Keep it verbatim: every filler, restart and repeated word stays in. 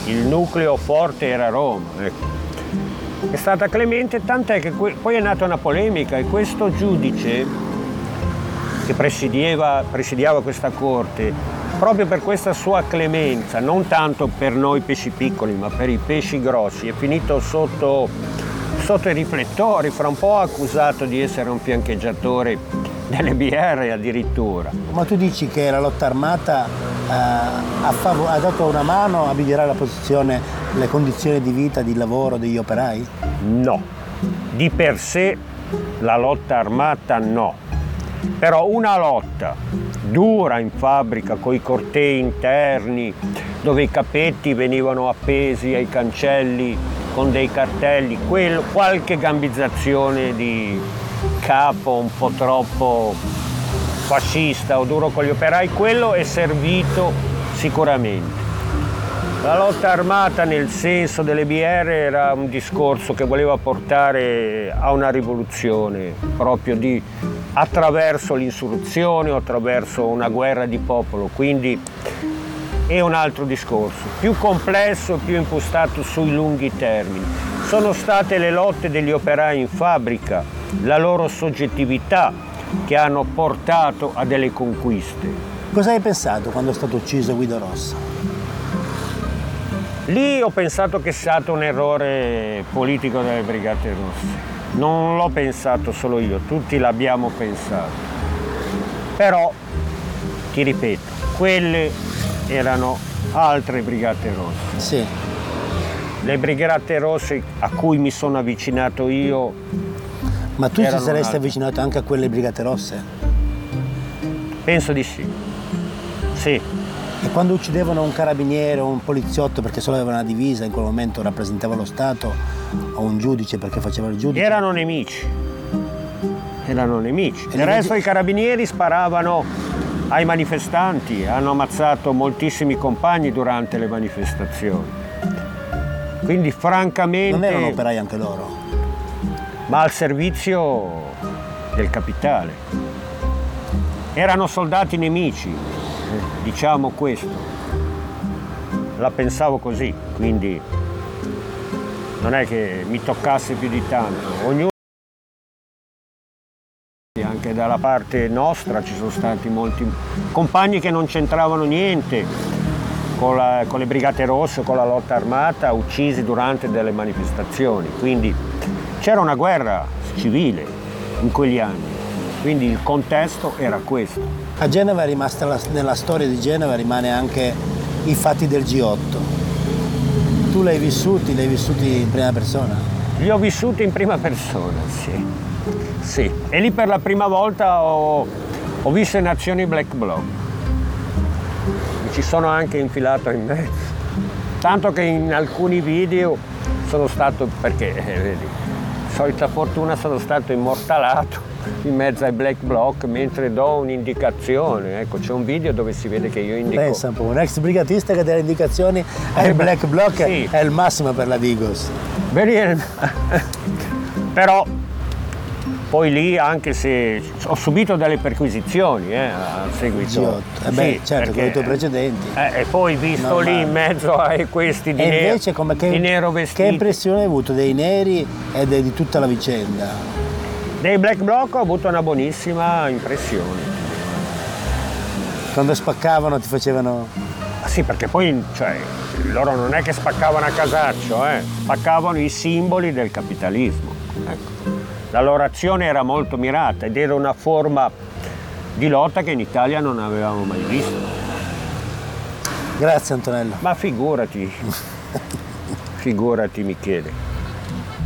il nucleo forte era Roma. Ecco. È stata clemente, tant'è che que- poi è nata una polemica e questo giudice che presidiava, presidiava questa corte, proprio per questa sua clemenza, non tanto per noi pesci piccoli, ma per i pesci grossi, è finito sotto, sotto i riflettori, fra un po' accusato di essere un fiancheggiatore delle B R addirittura. Ma tu dici che la lotta armata eh, ha, fav- ha dato una mano a migliorare la posizione, le condizioni di vita, di lavoro degli operai? No, di per sé la lotta armata no, però una lotta dura in fabbrica con i cortei interni dove i capetti venivano appesi ai cancelli con dei cartelli, quel, qualche gambizzazione di capo un po' troppo fascista o duro con gli operai, quello è servito sicuramente. La lotta armata nel senso delle B R era un discorso che voleva portare a una rivoluzione proprio di, attraverso l'insurrezione o attraverso una guerra di popolo, quindi è un altro discorso, più complesso, più impostato sui lunghi termini. Sono state le lotte degli operai in fabbrica, la loro soggettività che hanno portato a delle conquiste. Cosa hai pensato quando è stato ucciso Guido Rossa? Lì ho pensato che sia stato un errore politico delle Brigate Rosse. Non l'ho pensato solo io, tutti l'abbiamo pensato. Però, ti ripeto, quelle erano altre Brigate Rosse. Sì. Le Brigate Rosse a cui mi sono avvicinato io. Ma tu ti saresti altre. avvicinato anche a quelle Brigate Rosse? Penso di sì. Sì. E quando uccidevano un carabiniere o un poliziotto perché solo aveva una divisa, in quel momento rappresentava lo Stato, o un giudice perché faceva il giudice? Erano nemici. Erano nemici. E Del resto vedi... i carabinieri sparavano ai manifestanti, hanno ammazzato moltissimi compagni durante le manifestazioni. Quindi francamente... Non erano operai anche loro? Ma al servizio del capitale. Erano soldati nemici, diciamo questo. La pensavo così, quindi non è che mi toccasse più di tanto. Ognuno, anche dalla parte nostra ci sono stati molti compagni che non c'entravano niente con, la, con le Brigate Rosse, con la lotta armata, uccisi durante delle manifestazioni. Quindi c'era una guerra civile in quegli anni, quindi il contesto era questo. A Genova è rimasta, la, nella storia di Genova rimane anche i fatti del G otto. Tu l'hai vissuti, li hai vissuti in prima persona? Li ho vissuti in prima persona, sì. Sì. E lì per la prima volta ho, ho visto in azione i Black Bloc. Mi ci sono anche infilato in mezzo. Tanto che in alcuni video sono stato, perché, eh, vedi, solita fortuna, sono stato immortalato in mezzo ai Black Bloc mentre do un'indicazione. Ecco, c'è un video dove si vede che io indico. Pensa un po', un ex brigatista che dà le indicazioni ai Eh, Black Bloc sì. è il massimo per la Digos. Bene. Però poi lì, anche se ho subito delle perquisizioni eh, a seguito. G otto. Eh beh, sì, certo, perché, con i tuoi precedenti. Eh, e poi visto Normale. lì in mezzo a questi di, E nero, invece come che, di nero vestiti. che impressione hai avuto dei neri e de- di tutta la vicenda? Dei Black Bloc ho avuto una buonissima impressione. Quando spaccavano ti facevano... Ah, sì, perché poi cioè, loro non è che spaccavano a casaccio, eh, spaccavano i simboli del capitalismo. Ecco. La loro azione era molto mirata ed era una forma di lotta che in Italia non avevamo mai visto. Grazie Antonello. Ma figurati, figurati Michele.